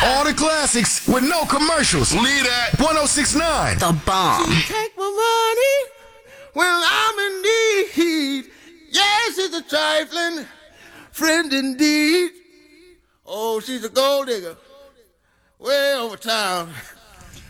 All the classics with no commercials. Leave that. 1069. The bomb. Take my money when I'm in need. Yes, it's a trifling friend indeed. Oh, she's a gold digger way over town.